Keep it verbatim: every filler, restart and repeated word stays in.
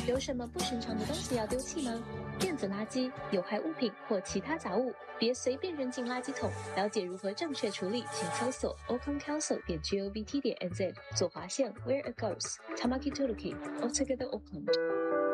有什么不寻常的东西要丢弃吗？电子垃圾、有害物品或其他杂物，别随便扔进垃圾桶。了解如何正确处理，请搜索 auckland council 点 govt 点 nz 左划线 Where it goes Tamaki Tuluki Altogether Auckland。